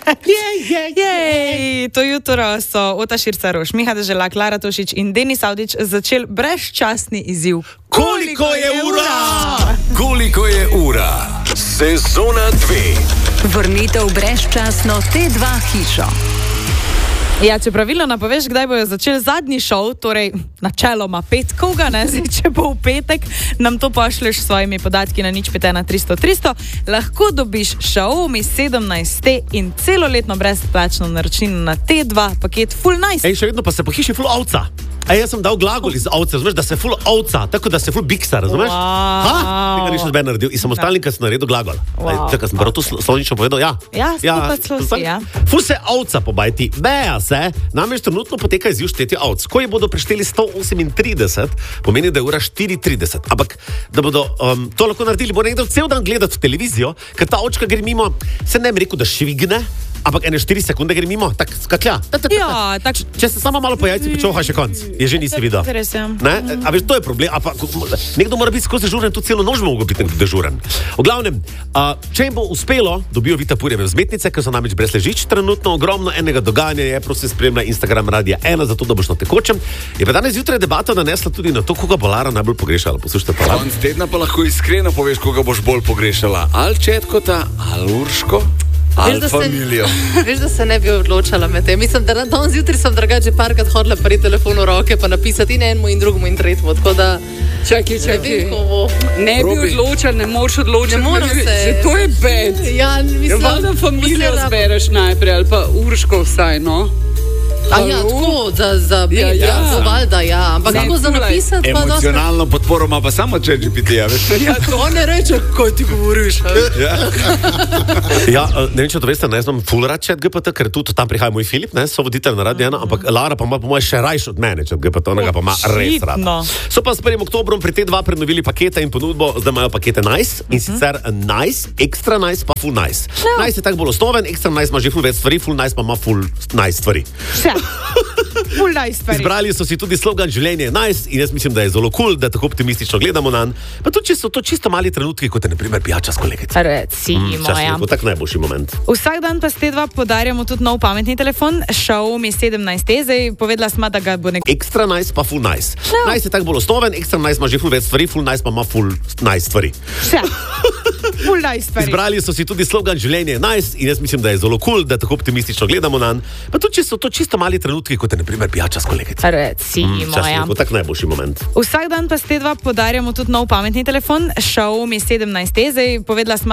Jej, to jutro so Ota Šircaroš, Miha Deželak, Lara Tošič in Denis Avdić začeli brezčasni izziv. Koliko je ura? Koliko je ura? Sezona 2. Vrnitev brezčasno T2 hišo. Ja, če pravilno napoveš, kdaj bojo začeli zadnji šov, torej načeloma petkovga, ne, zdaj, če bo v petek, nam to pošleš s svojimi podatki na 051 300 300, lahko dobiš šov mi 17 in celoletno brezplačno naročnino na T2 paket Full Nice. Ej, še vedno pa se po hiši full ovca. Jaz sem dal glagol iz ovce, razumeš, da se full ovca, tako da se full biksa, razumeš? Tega nisem zbe naredil in sem ostalnik, ker sem naredil glagol. Čakaj, sem prav to slovnično povedal, ja. Ja. Full se ovca pobajti, beja se, namreč trenutno poteka izziv štetja ovc. Ko je bodo prešteli 138, pomeni, da je ura 4:30. Ampak, da bodo to lahko naredili, bo nekdo cel dan gledati v televizijo, ker ta očka gre mimo, se ne bi rekel, da švigne, ampak 4 sekunde gre mimo, tak skaklja. Ja, tak. Če se samo malo po jajci počoha še konc, je že nisi videl. Ne? A veš, to je problem. Nekdo mora biti skozi dežuren, tudi celo noč mogo biti dežuren. V glavnem, če jim bo uspelo, dobijo Vita Purjeve vzmetnice, ker so namreč brez ležič, trenutno ogromno enega dogajanja je, prosim spremlja Instagram Radia 1, zato da boš na tekočem. Je pa danes zjutraj debata nanesla tudi na to, koga bo Lara najbolj pogrešala. Poslušajte pa. Konc tedna pa lahko iskreno poveš, koga boš bolj pogrešala. Ali Četkota, ali Urško, ali familijo. Veš, da se ne bi odločala med tem. Mislim, da danes zjutraj sem drugače parkrat hodila pri telefonu v roke pa napisati in enemu in drugemu in tretjemu, tako da Čakaj. Ne bi odločal, ne moreš odločiti. Ne morem se. Že to je bed. Ja, mislim, valjda familijo zbereš najprej, ali pa Urško vsaj, no. A ja, tako, za bed, valjda, ja. Ampak kako za napisati pa dosti. Emocionalno podporo ima pa samo ChatGPT, veš? Ja, to ne reče, kaj ti govoriš. Ja, ne vem, če to veste, ne znam full rad ChatGPT, ker tudi tam prihaja moj Filip, ne, so voditelj na Radio 1, ampak Lara pa ima po moje še rajš od mene ChatGPT, onega pa ima res rad. So pa s 1. oktobrom pri T2 prenovili pakete in ponudbo, zdaj imajo pakete Nice in sicer Nice, Extra Nice pa Full Nice. Nice je tak bolj osnoven, Extra Nice ima že full več stvari, Full Nice pa ima Full Nice stvari. Full Nice stvari. Izbrali so si tudi slogan življenje Nice in jaz mislim, da je zelo cool, da tako optimistično gledamo nanj. Pa tudi, če so to čisto mali trenutki, kot je na primer pijača s kolegico. Recimo, ja. To je tak najboljši moment. Vsak dan pa s T2 podarjamo tudi nov pametni telefon, Xiaomi 17T, zdaj povedala sma, da ga bo Extra Nice pa Full Nice. Nice je tak bolj osnoven, Extra Nice ima že full več stvari, Full Nice pa ima Full Nice stvari. Full Nice stvari. Izbrali so si tudi slogan življenje Nice in jaz mislim, da je zelo cool, da tako optimistično gledamo nanj. Pa tudi, če so to čisto mali trenutki, kot je na primer pijača s kolegico. Recimo, ja. To je tak najboljši moment. Vsak dan pa s T2 podarjamo tudi nov pametni telefon, Xiaomi 17T, zdaj povedala sma,